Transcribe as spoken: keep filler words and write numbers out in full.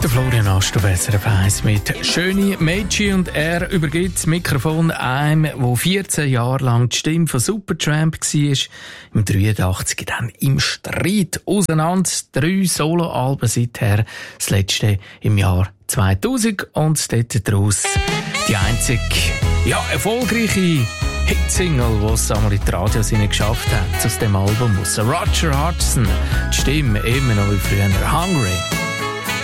Der Florian Astor, S R F eins mit «Schöne Mädchen», und er übergibt das Mikrofon einem, der vierzehn Jahre lang die Stimme von Supertramp war, im dreiundachtzig dann im Streit auseinander, drei Soloalben seither, das letzte im Jahr zweitausend, und dort daraus die einzige, ja, erfolgreiche Hitsingle, die es einmal in die Radios geschafft hat, aus dem Album aus Roger Hodgson, die Stimme immer noch wie früher, «Hungry».